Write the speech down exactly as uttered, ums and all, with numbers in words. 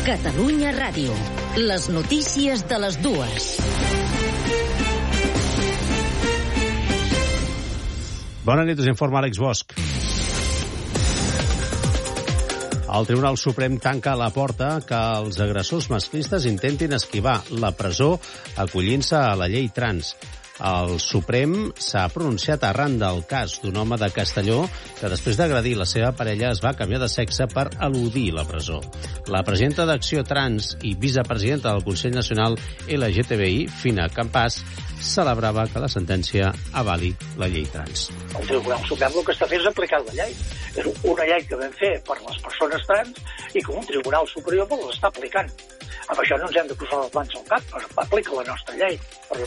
Catalunya Ràdio. Les notícies de les dues. Bona nit, us informa Àlex Bosch. El Tribunal Suprem tanca la porta que els agressors masclistes intentin esquivar la presó acollint-se a la llei trans. El Suprem s'ha pronunciat arran del cas d'un home de Castelló que després d'agredir la seva parella es va canviar de sexe per eludir la presó. La presidenta d'Acció Trans i vicepresidenta del Consell Nacional L G T B I, Fina Campàs, celebrava que la sentència avali la llei trans. El Tribunal Suprem el que està fent és aplicar la llei. És una llei que vam fer per les persones trans i que un Tribunal Superior l'està aplicant. Amb això no ens hem de posar les mans al cap, aplica la nostra llei.